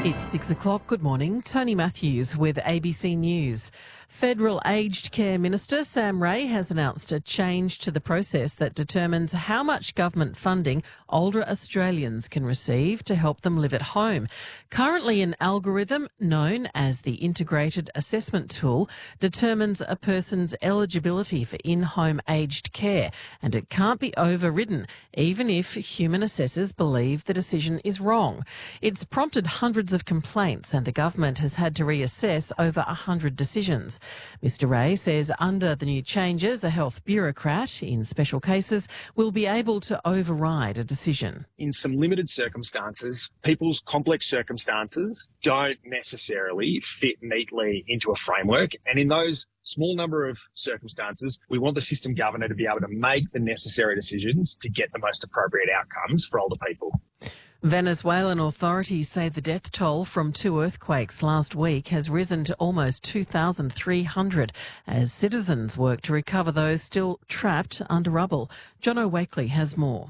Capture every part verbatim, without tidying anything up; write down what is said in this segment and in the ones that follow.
It's six o'clock. Good morning. Tony Matthews with A B C News. Federal Aged Care Minister Sam Ray has announced a change to the process that determines how much government funding older Australians can receive to help them live at home. Currently, an algorithm known as the Integrated Assessment Tool determines a person's eligibility for in-home aged care, and it can't be overridden, even if human assessors believe the decision is wrong. It's prompted hundreds of complaints, and the government has had to reassess over one hundred decisions. Mister Ray says under the new changes, a health bureaucrat in special cases will be able to override a decision. In some limited circumstances, people's complex circumstances don't necessarily fit neatly into a framework, and in those small number of circumstances, we want the system governor to be able to make the necessary decisions to get the most appropriate outcomes for older people. Venezuelan authorities say the death toll from two earthquakes last week has risen to almost two thousand three hundred as citizens work to recover those still trapped under rubble. John Wakely has more.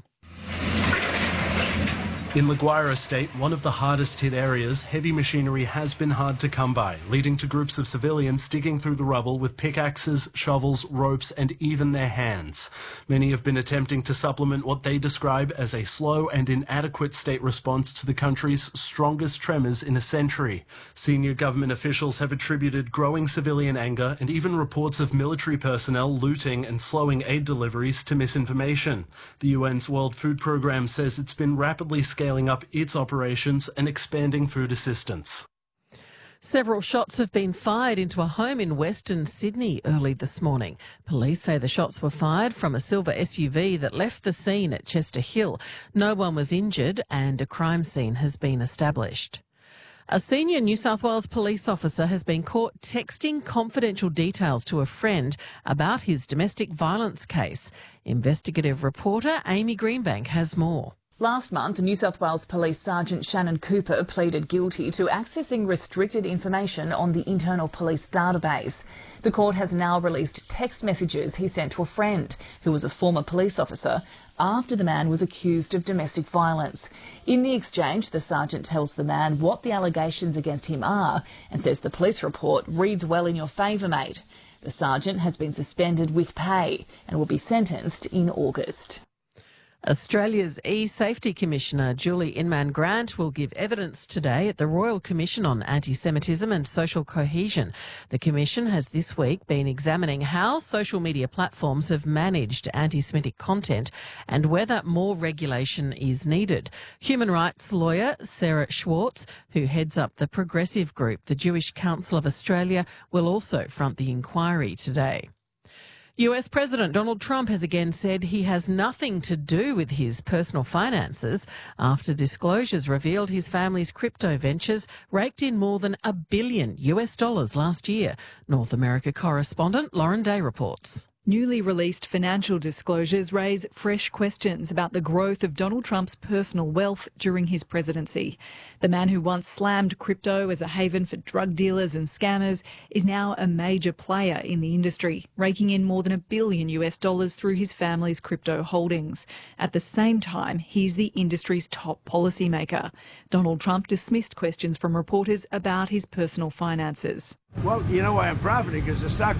In La Guaira State, one of the hardest hit areas, heavy machinery has been hard to come by, leading to groups of civilians digging through the rubble with pickaxes, shovels, ropes and even their hands. Many have been attempting to supplement what they describe as a slow and inadequate state response to the country's strongest tremors in a century. Senior government officials have attributed growing civilian anger and even reports of military personnel looting and slowing aid deliveries to misinformation. The U N's World Food Programme says it's been rapidly scaling scaling up its operations and expanding food assistance. Several shots have been fired into a home in Western Sydney early this morning. Police say the shots were fired from a silver S U V that left the scene at Chester Hill. No one was injured and a crime scene has been established. A senior New South Wales police officer has been caught texting confidential details to a friend about his domestic violence case. Investigative reporter Amy Greenbank has more. Last month, New South Wales Police Sergeant Shannon Cooper pleaded guilty to accessing restricted information on the internal police database. The court has now released text messages he sent to a friend who was a former police officer after the man was accused of domestic violence. In the exchange, the sergeant tells the man what the allegations against him are and says the police report reads well in your favour, mate. The sergeant has been suspended with pay and will be sentenced in August. Australia's E-Safety Commissioner Julie Inman-Grant will give evidence today at the Royal Commission on Anti-Semitism and Social Cohesion. The Commission has this week been examining how social media platforms have managed anti-Semitic content and whether more regulation is needed. Human rights lawyer Sarah Schwartz, who heads up the progressive group, the Jewish Council of Australia, will also front the inquiry today. U S President Donald Trump has again said he has nothing to do with his personal finances after disclosures revealed his family's crypto ventures raked in more than a billion U S dollars last year. North America correspondent Lauren Day reports. Newly released financial disclosures raise fresh questions about the growth of Donald Trump's personal wealth during his presidency. The man who once slammed crypto as a haven for drug dealers and scammers is now a major player in the industry, raking in more than a billion U S dollars through his family's crypto holdings. At the same time, he's the industry's top policymaker. Donald Trump dismissed questions from reporters about his personal finances. Well, you know why I'm profiting, because the stock